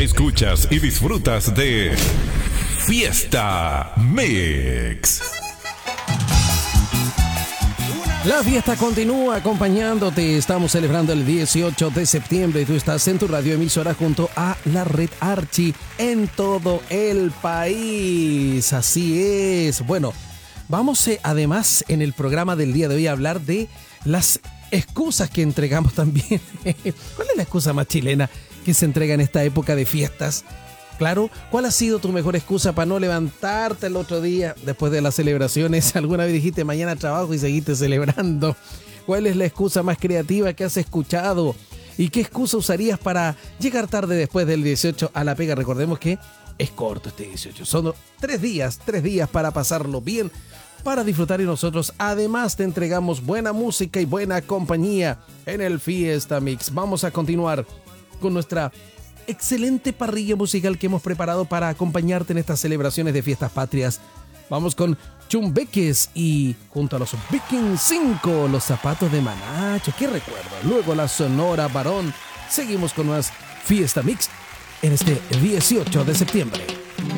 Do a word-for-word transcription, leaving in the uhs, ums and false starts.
Escuchas y disfrutas de Fiesta Mix. La fiesta continúa acompañándote. Estamos celebrando el dieciocho de septiembre y tú estás en tu radio emisora junto a la red Archi en todo el país. Así es. Bueno, vamos eh, además en el programa del día de hoy a hablar de las excusas que entregamos también. ¿Cuál es la excusa más chilena que se entrega en esta época de fiestas? Claro, ¿cuál ha sido tu mejor excusa para no levantarte el otro día después de las celebraciones? ¿Alguna vez dijiste mañana trabajo y seguiste celebrando? ¿Cuál es la excusa más creativa que has escuchado? ¿Y qué excusa usarías para llegar tarde después del dieciocho a la pega? Recordemos que es corto este dieciocho, son tres días, tres días para pasarlo bien, para disfrutar y nosotros además te entregamos buena música y buena compañía en el Fiesta Mix. Vamos a continuar con nuestra excelente parrilla musical que hemos preparado para acompañarte en estas celebraciones de fiestas patrias. Vamos con Chumbeques y junto a los Vikings cinco, los zapatos de Manacho, qué recuerdo. Luego la Sonora Varón. Seguimos con más Fiesta Mix en este dieciocho de septiembre.